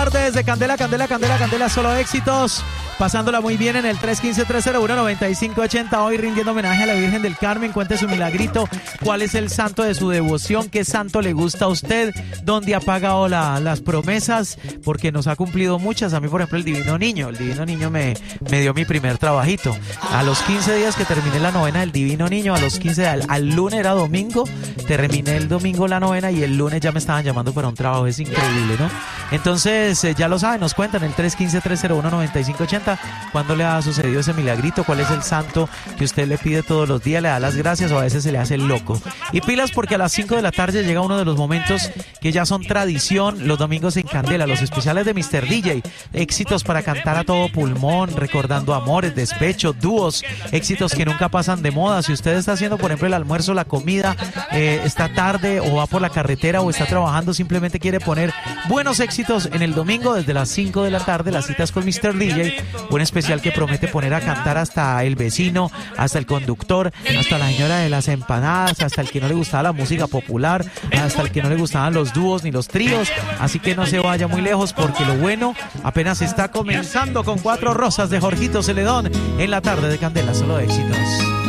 Tardes de Candela, Candela, Candela, Candela, solo éxitos. Pasándola muy bien en el 315-301-9580. Hoy rindiendo homenaje a la Virgen del Carmen. Cuente su milagrito. ¿Cuál es el santo de su devoción? ¿Qué santo le gusta a usted? ¿Dónde ha pagado las promesas? Porque nos ha cumplido muchas. A mí, por ejemplo, el Divino Niño. El Divino Niño me dio mi primer trabajito. A los 15 días que terminé la novena del Divino Niño, a los 15, al lunes era domingo. Terminé el domingo la novena y el lunes ya me estaban llamando para un trabajo. Es increíble, ¿no? Entonces, ya lo saben, nos cuentan el 315-301-9580. ¿Cuándo le ha sucedido ese milagrito? ¿Cuál es el santo que usted le pide todos los días? ¿Le da las gracias o a veces se le hace el loco? Y pilas, porque a las 5 de la tarde llega uno de los momentos que ya son tradición los domingos en Candela, los especiales de Mr. DJ. Éxitos para cantar a todo pulmón, recordando amores, despechos, dúos, éxitos que nunca pasan de moda. Si usted está haciendo, por ejemplo, el almuerzo, la comida, está tarde o va por la carretera o está trabajando, simplemente quiere poner buenos éxitos en el domingo desde las 5 de la tarde, las citas con Mr. DJ. Un especial que promete poner a cantar hasta el vecino, hasta el conductor, hasta la señora de las empanadas, hasta el que no le gustaba la música popular, hasta el que no le gustaban los dúos ni los tríos. Así que no se vaya muy lejos, porque lo bueno apenas está comenzando con Cuatro Rosas de Jorgito Celedón en la tarde de Candela, solo éxitos.